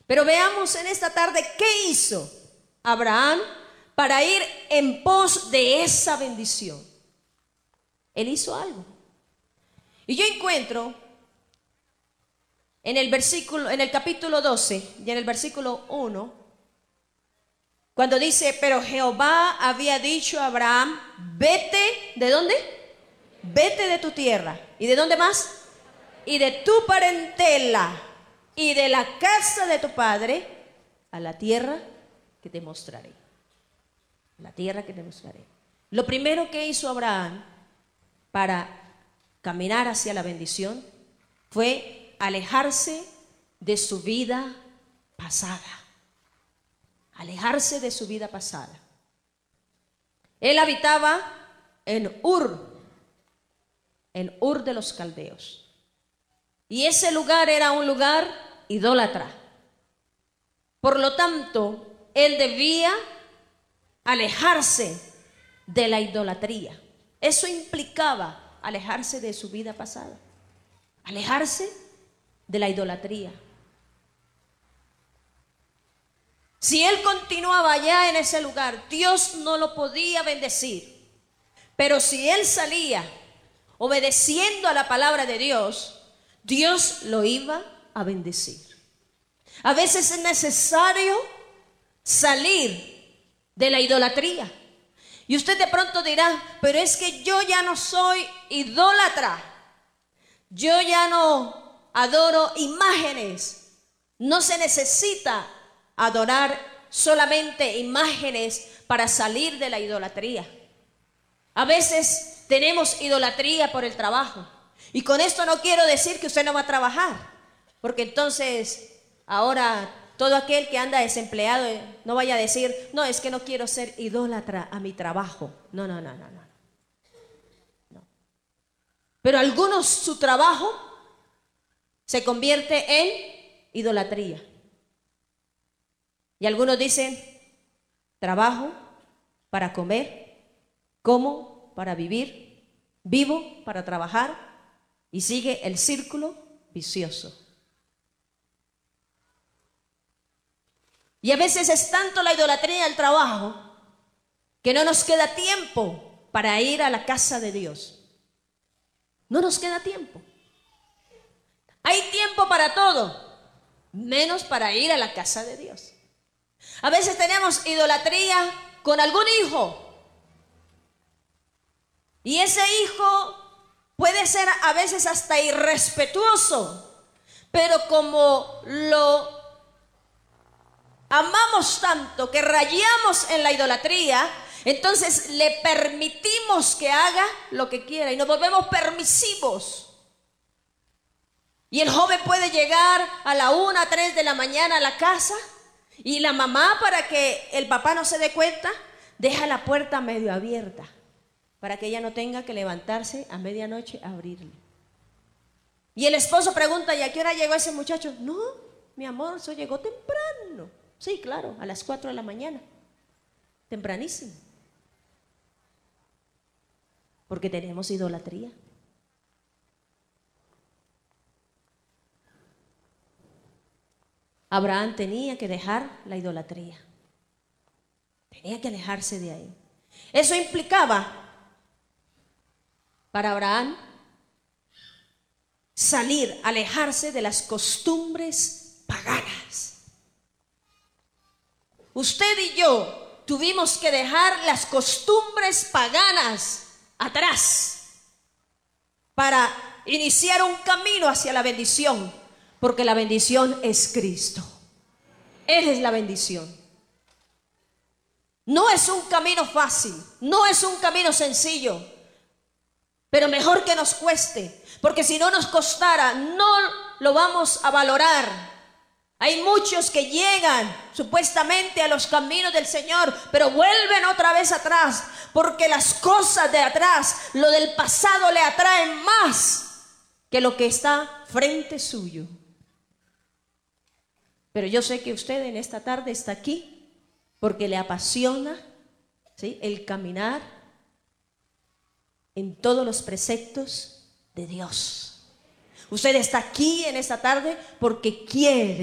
Pero veamos en esta tarde qué hizo Abraham para ir en pos de esa bendición. Él hizo algo. Y yo encuentro en el capítulo 12 y en el versículo 1, cuando dice: pero Jehová había dicho a Abraham, vete, ¿de dónde? Vete de tu tierra. ¿Y de dónde más? Y de tu parentela y de la casa de tu padre a la tierra que te mostraré. La tierra que te mostraré. Lo primero que hizo Abraham para caminar hacia la bendición fue alejarse de su vida pasada. Alejarse de su vida pasada. Él habitaba en Ur de los caldeos. Y ese lugar era un lugar idólatra. Por lo tanto, él debía alejarse de la idolatría. Eso implicaba alejarse de su vida pasada. Alejarse de la idolatría. Si él continuaba allá en ese lugar, Dios no lo podía bendecir. Pero si él salía obedeciendo a la palabra de Dios, Dios lo iba a bendecir. A veces es necesario salir de la idolatría. Y usted de pronto dirá: pero es que yo ya no soy idólatra. Yo ya no adoro imágenes. No se necesita adorar solamente imágenes para salir de la idolatría. A veces tenemos idolatría por el trabajo. Y con esto no quiero decir que usted no va a trabajar, porque entonces ahora todo aquel que anda desempleado no vaya a decir: no, es que no quiero ser idólatra a mi trabajo. No. Pero algunos, su trabajo se convierte en idolatría. Y algunos dicen: trabajo para comer, como para vivir, vivo para trabajar, y sigue el círculo vicioso. Y a veces es tanto la idolatría del trabajo que no nos queda tiempo para ir a la casa de Dios. No nos queda tiempo. Hay tiempo para todo, menos para ir a la casa de Dios. A veces tenemos idolatría con algún hijo. Y ese hijo puede ser a veces hasta irrespetuoso, pero como lo amamos tanto que rayamos en la idolatría, entonces le permitimos que haga lo que quiera y nos volvemos permisivos. Y el joven puede llegar a la 1, 3 de la mañana a la casa, y la mamá, para que el papá no se dé cuenta, deja la puerta medio abierta para que ella no tenga que levantarse a medianoche a abrirle. Y el esposo pregunta: ¿y a qué hora llegó ese muchacho? No, mi amor, eso llegó temprano. Sí, claro, a las 4 de la mañana. Tempranísimo. Porque tenemos idolatría. Abraham tenía que dejar la idolatría. Tenía que alejarse de ahí. Eso implicaba para Abraham salir, alejarse de las costumbres paganas. Usted y yo tuvimos que dejar las costumbres paganas atrás para iniciar un camino hacia la bendición, porque la bendición es Cristo. Él es la bendición. No es un camino fácil, no es un camino sencillo, pero mejor que nos cueste, porque si no nos costara, no lo vamos a valorar. Hay muchos que llegan supuestamente a los caminos del Señor, pero vuelven otra vez atrás, porque las cosas de atrás, lo del pasado, le atraen más que lo que está frente suyo. Pero yo sé que usted en esta tarde está aquí porque le apasiona, ¿sí?, el caminar en todos los preceptos de Dios. Usted está aquí en esta tarde porque quiere